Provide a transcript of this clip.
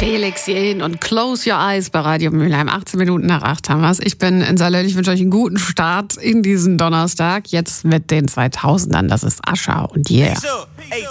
Felix Jähn und Close Your Eyes bei Radio Mülheim. 18 Minuten nach 8 haben wir's. Ich bin in Salö. Ich wünsche euch einen guten Start in diesen Donnerstag. Jetzt mit den 2000ern. Das ist Ascha und Yeah.